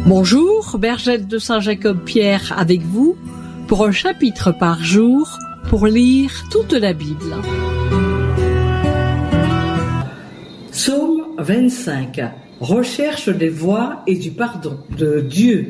Bonjour, Bergette de Saint-Jacob-Pierre avec vous pour un chapitre par jour pour lire toute la Bible. Psaume 25. Recherche des voies et du pardon de Dieu.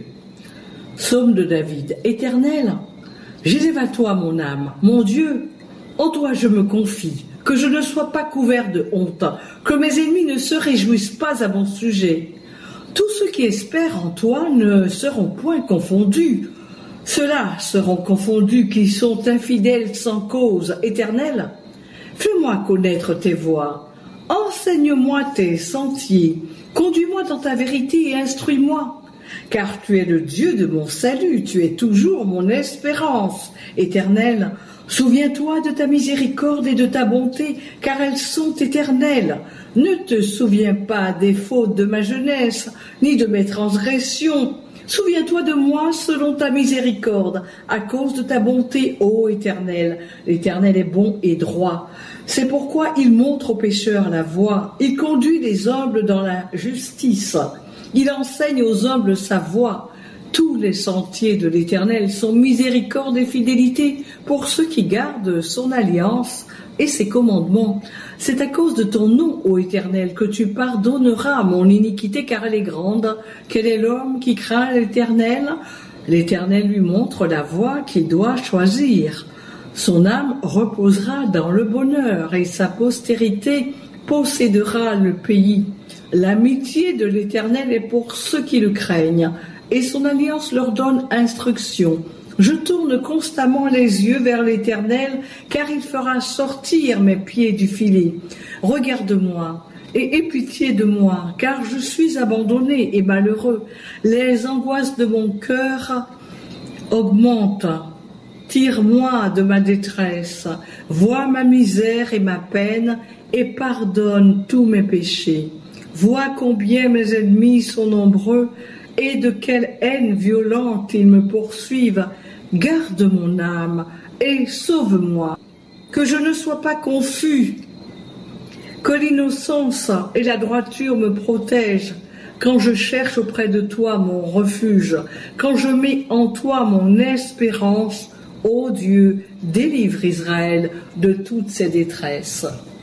Psaume de David. Éternel, j'élève à toi mon âme, mon Dieu. En toi je me confie, que je ne sois pas couvert de honte, que mes ennemis ne se réjouissent pas à mon sujet. Tous ceux qui espèrent en toi ne seront point confondus. Ceux-là seront confondus qui sont infidèles sans cause. Éternel, fais-moi connaître tes voies. Enseigne-moi tes sentiers. Conduis-moi dans ta vérité et instruis-moi. Car tu es le Dieu de mon salut, tu es toujours mon espérance. Éternel, souviens-toi de ta miséricorde et de ta bonté, car elles sont éternelles. Ne te souviens pas des fautes de ma jeunesse, ni de mes transgressions. Souviens-toi de moi selon ta miséricorde, à cause de ta bonté, ô Éternel. L'Éternel est bon et droit. C'est pourquoi il montre aux pécheurs la voie. Il conduit les humbles dans la justice. Il enseigne aux humbles sa voie. Tous les sentiers de l'Éternel sont miséricorde et fidélité pour ceux qui gardent son alliance et ses commandements. C'est à cause de ton nom, ô Éternel, que tu pardonneras mon iniquité, car elle est grande. Quel est l'homme qui craint l'Éternel? L'Éternel lui montre la voie qu'il doit choisir. Son âme reposera dans le bonheur et sa postérité possédera le pays. L'amitié de l'Éternel est pour ceux qui le craignent, et son alliance leur donne instruction. Je tourne constamment les yeux vers l'Éternel, car il fera sortir mes pieds du filet. Regarde-moi et aie pitié de moi, car je suis abandonné et malheureux. Les angoisses de mon cœur augmentent. Tire-moi de ma détresse, vois ma misère et ma peine, et pardonne tous mes péchés. Vois combien mes ennemis sont nombreux, et de quelle haine violente ils me poursuivent. Garde mon âme et sauve-moi, que je ne sois pas confus, que l'innocence et la droiture me protègent, quand je cherche auprès de toi mon refuge, quand je mets en toi mon espérance. Ô Dieu, délivre Israël de toutes ses détresses.